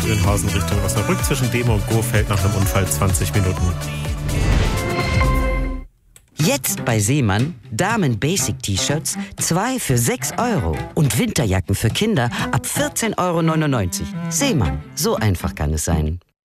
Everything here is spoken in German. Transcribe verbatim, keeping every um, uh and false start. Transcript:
Oeynhausen Richtung Osnabrück zwischen Demo und Gohfeld nach einem Unfall zwanzig Minuten. Jetzt bei Seemann Damen-Basic-T-Shirts, zwei für sechs Euro und Winterjacken für Kinder ab vierzehn Euro neunundneunzig. Seemann, so einfach kann es sein.